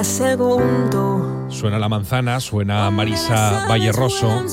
Segundo. Suena La Manzana, suena Marisa Valleroso.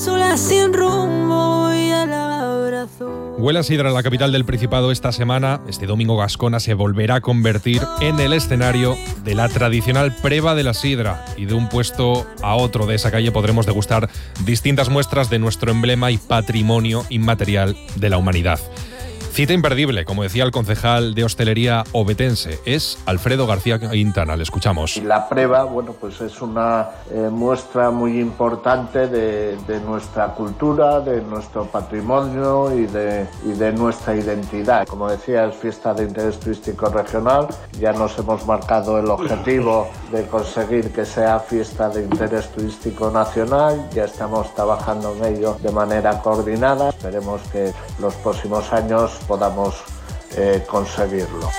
Huele a sidra en la capital del Principado esta semana. Este domingo Gascona se volverá a convertir en el escenario de la tradicional prueba de la sidra, y de un puesto a otro de esa calle podremos degustar distintas muestras de nuestro emblema y patrimonio inmaterial de la humanidad. Cita imperdible, como decía el concejal de hostelería obetense, es Alfredo García Quintana. Le escuchamos. Y la prueba, bueno, pues es una muestra muy importante de nuestra cultura, de nuestro patrimonio y de nuestra identidad. Como decía, es fiesta de interés turístico regional. Ya nos hemos marcado el objetivo de conseguir que sea fiesta de interés turístico nacional. Ya estamos trabajando en ello de manera coordinada. Esperemos que los próximos años podamos conseguirlo.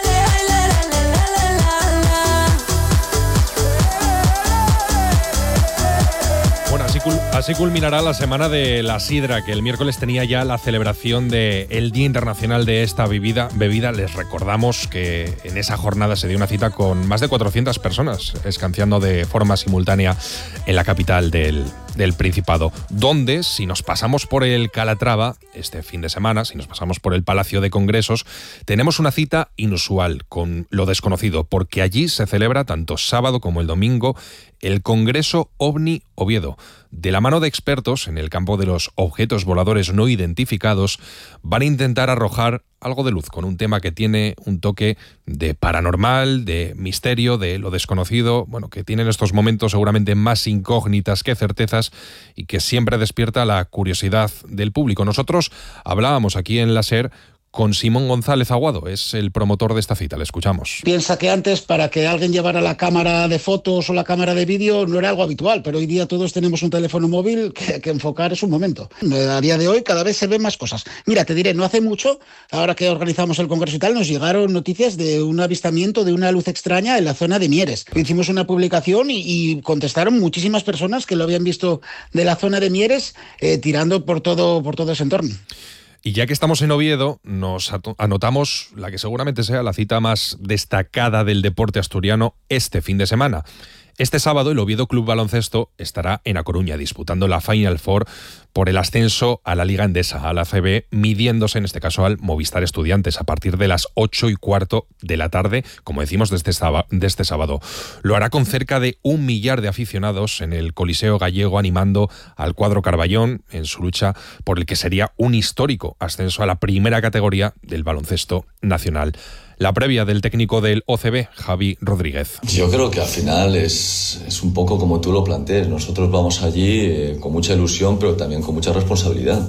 Bueno, así culminará la semana de la sidra, que el miércoles tenía ya la celebración del Día Internacional de esta bebida. Les recordamos que en esa jornada se dio una cita con más de 400 personas escanciando de forma simultánea en la capital del Principado, donde, si nos pasamos por el Calatrava este fin de semana, si nos pasamos por el Palacio de Congresos, tenemos una cita inusual con lo desconocido, porque allí se celebra tanto sábado como el domingo el Congreso OVNI Oviedo. De la mano de expertos en el campo de los objetos voladores no identificados, van a intentar arrojar algo de luz con un tema que tiene un toque de paranormal, de misterio, de lo desconocido, bueno, que tiene en estos momentos seguramente más incógnitas que certezas y que siempre despierta la curiosidad del público. Nosotros hablábamos aquí en la SER con Simón González Aguado, es el promotor de esta cita, le escuchamos. Piensa que antes, para que alguien llevara la cámara de fotos o la cámara de vídeo no era algo habitual, pero hoy día todos tenemos un teléfono móvil que enfocar es un momento. A día de hoy cada vez se ven más cosas. Mira, te diré, no hace mucho, ahora que organizamos el congreso y tal, nos llegaron noticias de un avistamiento de una luz extraña en la zona de Mieres. Hicimos una publicación y contestaron muchísimas personas que lo habían visto de la zona de Mieres, tirando por todo ese entorno. Y ya que estamos en Oviedo, nos anotamos la que seguramente sea la cita más destacada del deporte asturiano este fin de semana. Este sábado el Oviedo Club Baloncesto estará en A Coruña disputando la Final Four por el ascenso a la Liga Endesa, a la ACB, midiéndose en este caso al Movistar Estudiantes a partir de las 8:15 de la tarde, como decimos, de este sábado. Lo hará con cerca de 1 millar de aficionados en el Coliseo Gallego, animando al cuadro Carballón en su lucha por el que sería un histórico ascenso a la primera categoría del baloncesto nacional. La previa del técnico del OCB, Javi Rodríguez. Yo creo que al final es un poco como tú lo planteas. Nosotros vamos allí con mucha ilusión, pero también con mucha responsabilidad.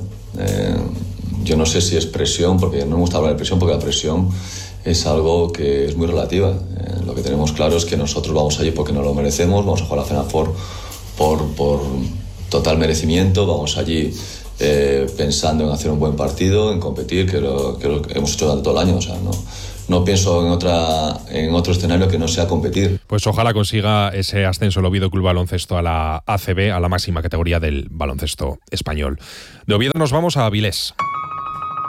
Yo no sé si es presión, porque no me gusta hablar de presión, porque la presión es algo que es muy relativa. Lo que tenemos claro es que nosotros vamos allí porque nos lo merecemos, vamos a jugar la Final Four por total merecimiento, vamos allí pensando en hacer un buen partido, en competir, que lo hemos hecho durante todo el año, o sea, no pienso en otro escenario que no sea competir. Pues ojalá consiga ese ascenso el Oviedo Club Baloncesto a la ACB, a la máxima categoría del baloncesto español. De Oviedo nos vamos a Avilés.